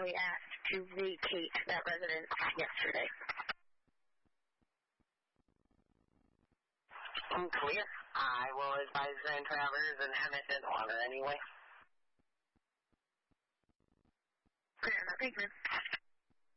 formally asked to vacate that residence yesterday. Clear. I will advise Grand Traverse and Henderson order anyway. Clear, thank you.